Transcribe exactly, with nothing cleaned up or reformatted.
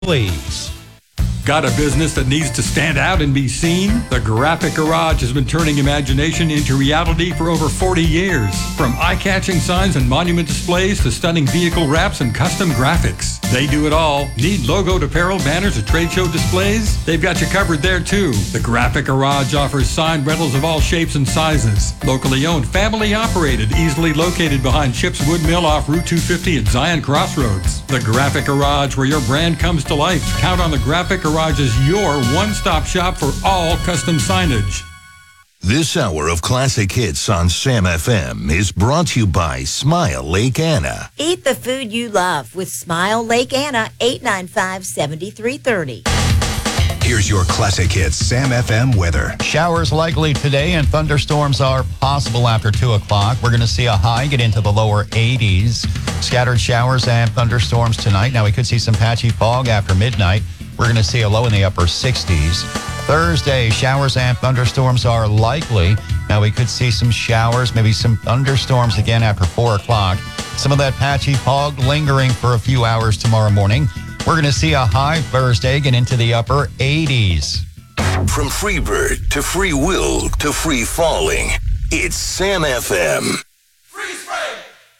please. Got a business that needs to stand out and be seen? The Graphic Garage has been turning imagination into reality for over forty years. From eye-catching signs and monument displays to stunning vehicle wraps and custom graphics. They do it all. Need logoed apparel, banners, or trade show displays? They've got you covered there too. The Graphic Garage offers signed rentals of all shapes and sizes. Locally owned, family operated, easily located behind Chip's Wood Mill off Route two fifty at Zion Crossroads. The Graphic Garage, where your brand comes to life. Count on the Graphic Garage is your one-stop shop for all custom signage. This hour of classic hits on Sam F M is brought to you by Smile Lake Anna. Eat the food you love with Smile Lake Anna, eight nine five, seven three three zero. Here's your classic hits Sam F M weather. Showers likely today and thunderstorms are possible after two o'clock. We're going to see a high get into the lower eighties. Scattered showers and thunderstorms tonight. Now we could see some patchy fog after midnight. We're going to see a low in the upper sixties. Thursday, showers and thunderstorms are likely. Now we could see some showers, maybe some thunderstorms again after four o'clock. Some of that patchy fog lingering for a few hours tomorrow morning. We're going to see a high Thursday get into the upper eighties. From Freebird to Free Will to Free Falling, it's Sam F M.